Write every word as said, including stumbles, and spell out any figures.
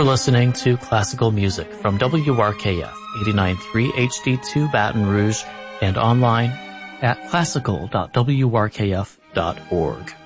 listening to classical music from W R K F eighty-nine point three H D two Baton Rouge and online at classical dot w r k f dot org.